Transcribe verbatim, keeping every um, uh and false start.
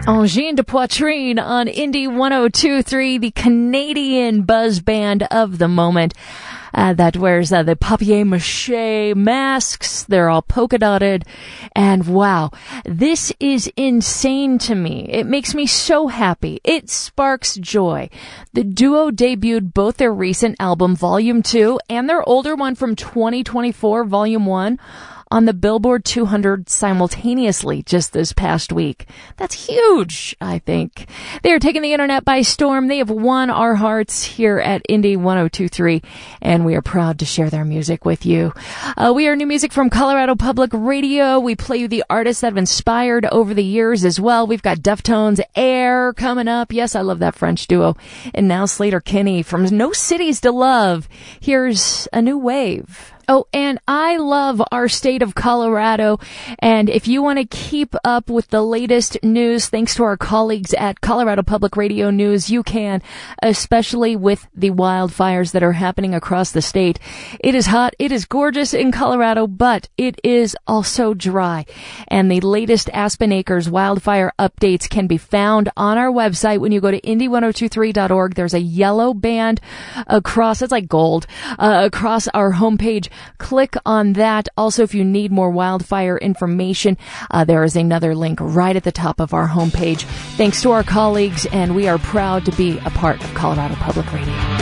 Angine de Poitrine on Indie one oh two point three, the Canadian buzz band of the moment. Uh, that wears uh, the papier-mâché masks. They're all polka-dotted. And wow, this is insane to me. It makes me so happy. It sparks joy. The duo debuted both their recent album, Volume two, and their older one from twenty twenty-four, Volume one, on the Billboard two hundred simultaneously just this past week. That's huge, I think. They are taking the internet by storm. They have won our hearts here at Indie one oh two point three, and we are proud to share their music with you. Uh, we are new music from Colorado Public Radio. We play you the artists that have inspired over the years as well. We've got Deftones, Air coming up. Yes, I love that French duo. And now Sleater-Kinney from No Cities to Love. Here's a new wave. Oh, and I love our state of Colorado, and if you want to keep up with the latest news, thanks to our colleagues at Colorado Public Radio News, you can, especially with the wildfires that are happening across the state. It is hot, it is gorgeous in Colorado, but it is also dry, and the latest Aspen Acres wildfire updates can be found on our website. When you go to indie one oh two three dot org, there's a yellow band across, it's like gold, uh, across our homepage. Click on that. Also, if you need more wildfire information, uh, there is another link right at the top of our homepage. Thanks to our colleagues, and we are proud to be a part of Colorado Public Radio.